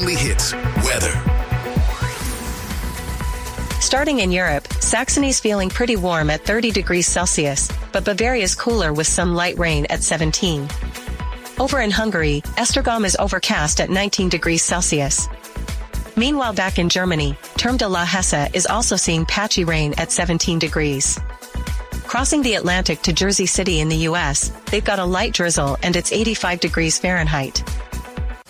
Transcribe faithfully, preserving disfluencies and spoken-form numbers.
only hits, weather. Starting in Europe, Saxony's feeling pretty warm at thirty degrees Celsius, but Bavaria's cooler with some light rain at seventeen. Over in Hungary, Esztergom is overcast at nineteen degrees Celsius. Meanwhile, back in Germany, Turm de la Hesse is also seeing patchy rain at seventeen degrees. Crossing the Atlantic to Jersey City in the U S, they've got a light drizzle and it's eighty-five degrees Fahrenheit.